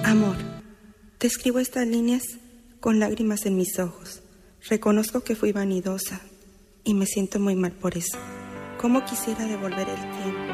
Amor, te escribo estas líneas con lágrimas en mis ojos. Reconozco que fui vanidosa y me siento muy mal por eso. ¿Cómo quisiera devolver el tiempo